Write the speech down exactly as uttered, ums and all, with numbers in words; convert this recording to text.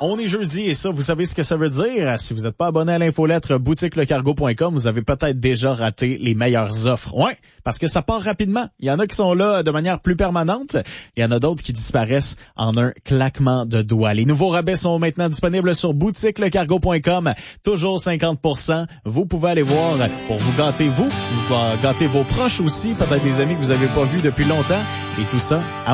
On est jeudi et ça, vous savez ce que ça veut dire. Si vous n'êtes pas abonné à l'infolettre boutique le cargo point com, vous avez peut-être déjà raté les meilleures offres. Ouais, parce que ça part rapidement. Il y en a qui sont là de manière plus permanente. Il y en a d'autres qui disparaissent en un claquement de doigts. Les nouveaux rabais sont maintenant disponibles sur boutique le cargo point com. Toujours cinquante pour cent. Vous pouvez aller voir pour vous gâter vous, vous gâter vos proches aussi, peut-être des amis que vous n'avez pas vus depuis longtemps. Et tout ça à